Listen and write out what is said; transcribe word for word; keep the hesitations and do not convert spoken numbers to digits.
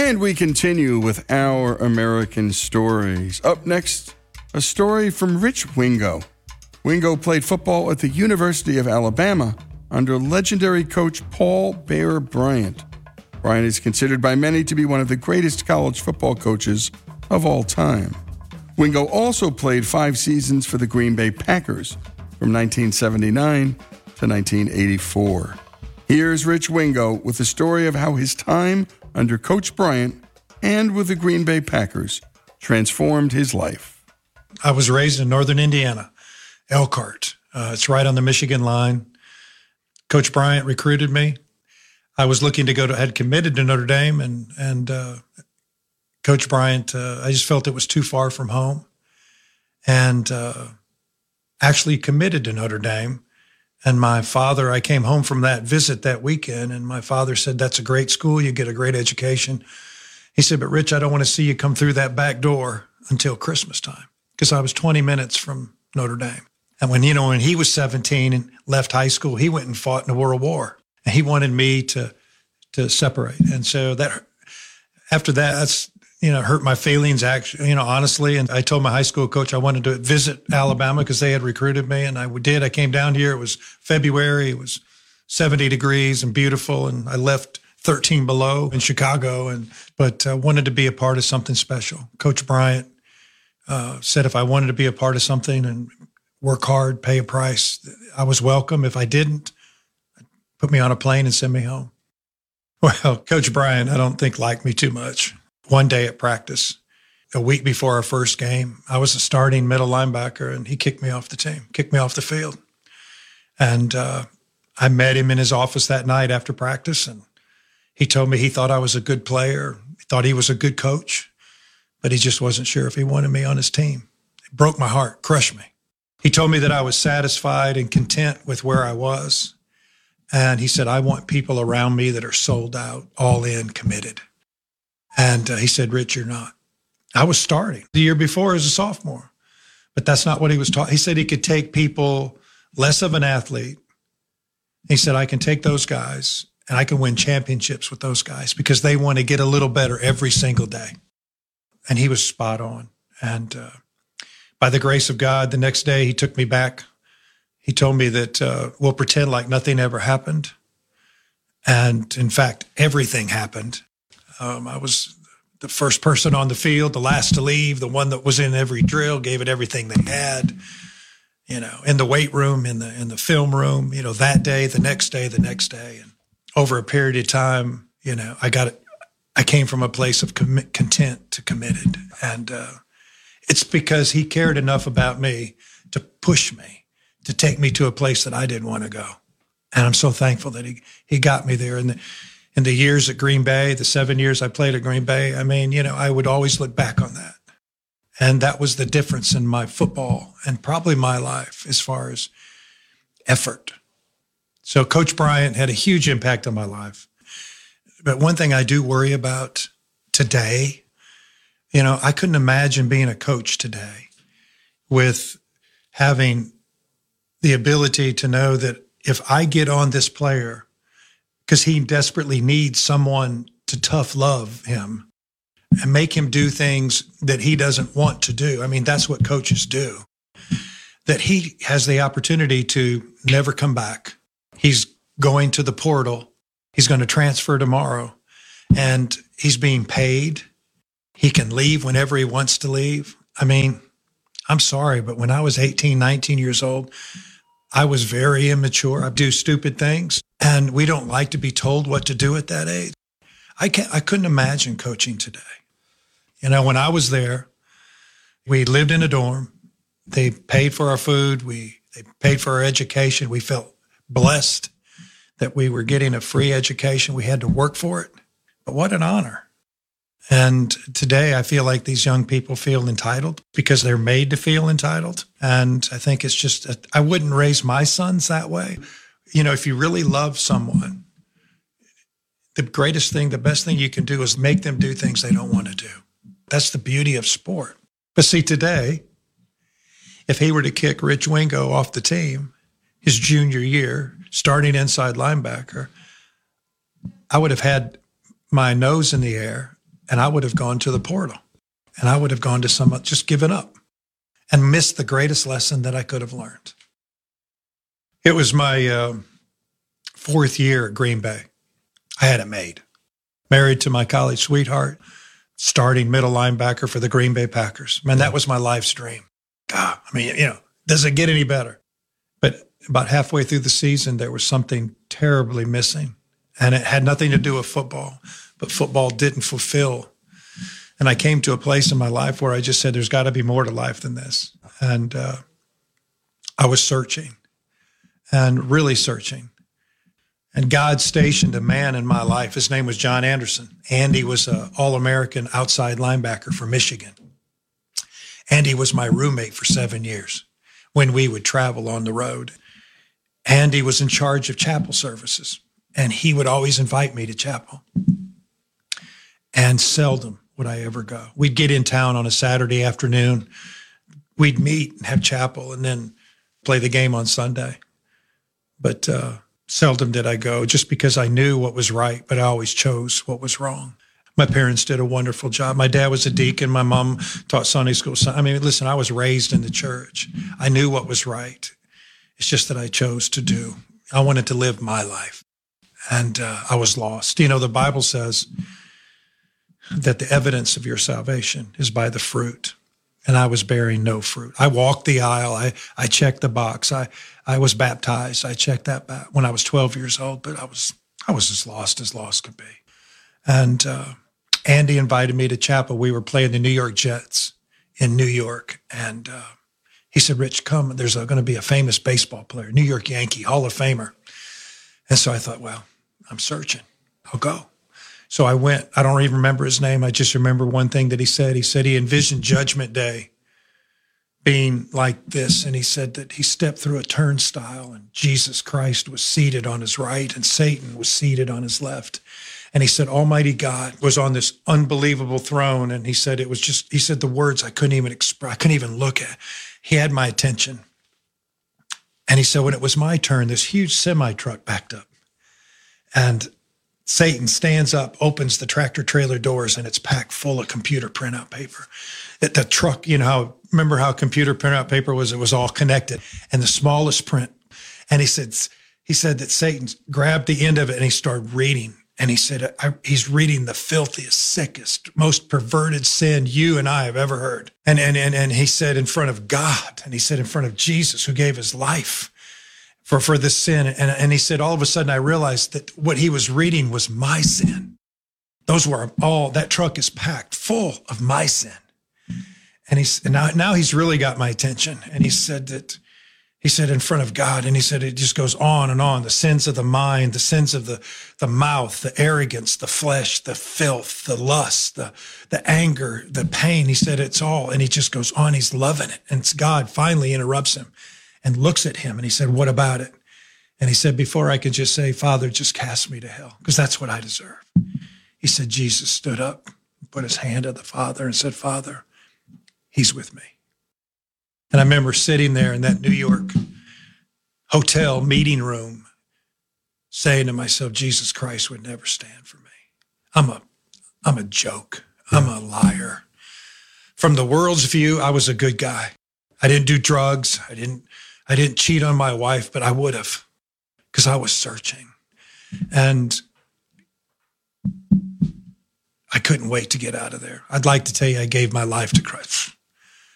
And we continue with our American stories. Up next, a story from Rich Wingo. Wingo played football at the University of Alabama under legendary coach Paul Bear Bryant. Bryant is considered by many to be one of the greatest college football coaches of all time. Wingo also played five seasons for the Green Bay Packers from nineteen seventy-nine to nineteen eighty-four. Here's Rich Wingo with the story of how his time under Coach Bryant and with the Green Bay Packers transformed his life. I was raised in northern Indiana, Elkhart. Uh, it's right on the Michigan line. Coach Bryant recruited me. I was looking to go to, had committed to Notre Dame, and and uh, Coach Bryant, uh, I just felt it was too far from home, and uh, actually committed to Notre Dame. And my father, I came home from that visit that weekend, and my father said, "That's a great school. You get a great education." He said, "But Rich, I don't want to see you come through that back door until Christmas time," because I was twenty minutes from Notre Dame. And when, you know, when he was seventeen and left high school, he went and fought in the World War, and he wanted me to to separate. And so that after that, that's, you know, hurt my feelings, actually, you know, honestly. And I told my high school coach I wanted to visit Alabama because they had recruited me, and I did. I came down here. It was February. It was seventy degrees and beautiful, and I left thirteen below in Chicago, and but uh, wanted to be a part of something special. Coach Bryant uh, said if I wanted to be a part of something and work hard, pay a price, I was welcome. If I didn't, put me on a plane and send me home. Well, Coach Bryant, I don't think liked me too much. One day at practice, a week before our first game, I was a starting middle linebacker, and he kicked me off the team, kicked me off the field. And uh, I met him in his office that night after practice, and he told me he thought I was a good player. He thought he was a good coach, but he just wasn't sure if he wanted me on his team. It broke my heart, crushed me. He told me that I was satisfied and content with where I was. And he said, "I want people around me that are sold out, all in, committed." And uh, he said, "Rich, you're not." I was starting the year before as a sophomore, but that's not what he was taught. He said he could take people less of an athlete. He said, "I can take those guys and I can win championships with those guys because they want to get a little better every single day." And he was spot on. And uh, by the grace of God, the next day he took me back. He told me that uh, we'll pretend like nothing ever happened. And in fact, everything happened. Um, I was the first person on the field, the last to leave, the one that was in every drill, gave it everything they had, you know, in the weight room, in the in the film room, you know, that day, the next day, the next day. And over a period of time, you know, I got it. I came from a place of commit, content to committed. And uh, it's because he cared enough about me to push me, to take me to a place that I didn't want to go. And I'm so thankful that he, he got me there. And the, in the years at Green Bay, the seven years I played at Green Bay, I mean, you know, I would always look back on that. And that was the difference in my football and probably my life as far as effort. So Coach Bryant had a huge impact on my life. But one thing I do worry about today, you know, I couldn't imagine being a coach today with having the ability to know that if I get on this player, because he desperately needs someone to tough love him and make him do things that he doesn't want to do. I mean, that's what coaches do. That he has the opportunity to never come back. He's going to the portal. He's going to transfer tomorrow, and he's being paid. He can leave whenever he wants to leave. I mean, I'm sorry, but when I was eighteen, nineteen years old, I was very immature. I do stupid things, and we don't like to be told what to do at that age. I can't, I couldn't imagine coaching today. You know, when I was there, we lived in a dorm. They paid for our food. We they paid for our education. We felt blessed that we were getting a free education. We had to work for it. But what an honor. And today I feel like these young people feel entitled because they're made to feel entitled. And I think it's just, I wouldn't raise my sons that way. You know, if you really love someone, the greatest thing, the best thing you can do is make them do things they don't want to do. That's the beauty of sport. But see, today, if he were to kick Rich Wingo off the team his junior year, starting inside linebacker, I would have had my nose in the air and I would have gone to the portal, and I would have gone to some, just given up and missed the greatest lesson that I could have learned. It was my uh, fourth year at Green Bay. I had it made. Married to my college sweetheart, starting middle linebacker for the Green Bay Packers. Man, that was my life's dream. God, I mean, you know, does it get any better? But about halfway through the season, there was something terribly missing. And it had nothing to do with football, but football didn't fulfill. And I came to a place in my life where I just said, there's got to be more to life than this. And uh, I was searching and really searching. And God stationed a man in my life. His name was John Anderson. Andy was an All-American outside linebacker for Michigan. Andy was my roommate for seven years when we would travel on the road. Andy was in charge of chapel services, and he would always invite me to chapel. And seldom would I ever go. We'd get in town on a Saturday afternoon. We'd meet and have chapel and then play the game on Sunday. But uh, seldom did I go just because I knew what was right, but I always chose what was wrong. My parents did a wonderful job. My dad was a deacon. My mom taught Sunday school. I mean, listen, I was raised in the church. I knew what was right. It's just that I chose to do. I wanted to live my life, and uh, I was lost. You know, the Bible says that the evidence of your salvation is by the fruit, and I was bearing no fruit. I walked the aisle. I, I checked the box. I, I was baptized. I checked that back when I was twelve years old, but I was I was as lost as lost could be. And uh, Andy invited me to chapel. We were playing the New York Jets in New York. And uh, he said, Rich, come. There's going to be a famous baseball player, New York Yankee, Hall of Famer. And so I thought, well, I'm searching. I'll go. So I went. I don't even remember his name. I just remember one thing that he said. He said he envisioned Judgment Day being like this. And he said that he stepped through a turnstile and Jesus Christ was seated on his right and Satan was seated on his left. And he said, Almighty God was on this unbelievable throne. And he said, it was just, he said the words I couldn't even express, I couldn't even look at. He had my attention. And he said, when it was my turn, this huge semi truck backed up. And Satan stands up, opens the tractor trailer doors, and it's packed full of computer printout paper. That the truck, you know, how, remember how computer printout paper was? It was all connected and the smallest print. And he said, he said that Satan grabbed the end of it and he started reading. And he said, I, he's reading the filthiest, sickest, most perverted sin you and I have ever heard. And, and, and, and he said in front of God, and he said in front of Jesus, who gave his life for, for this sin. And, and he said, all of a sudden I realized that what he was reading was my sin. Those were all, that truck is packed full of my sin. And he's, and now, now he's really got my attention. And he said that, He said in front of God, and he said it just goes on and on. The sins of the mind, the sins of the, the mouth, the arrogance, the flesh, the filth, the lust, the, the anger, the pain. He said it's all, and he just goes on. He's loving it. And God finally interrupts him and looks at him, and he said, what about it? And he said, before I could just say, Father, just cast me to hell, because that's what I deserve. He said, Jesus stood up, put his hand on the Father and said, Father, he's with me. And I remember sitting there in that New York hotel meeting room saying to myself, Jesus Christ would never stand for me. I'm a, I'm a joke. I'm a liar. From the world's view, I was a good guy. I didn't do drugs. I didn't, I didn't cheat on my wife, but I would have, because I was searching. And I couldn't wait to get out of there. I'd like to tell you I gave my life to Christ.